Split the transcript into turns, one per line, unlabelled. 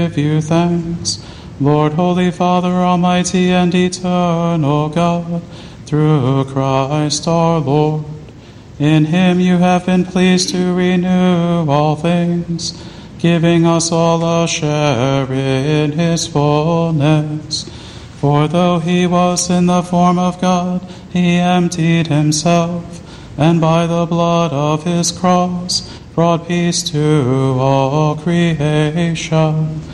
give you thanks. Lord, Holy Father, Almighty and Eternal God, through Christ our Lord, in him you have been pleased to renew all things, giving us all a share in his fullness. For though he was in the form of God, he emptied himself, and by the blood of his cross brought peace to all creation.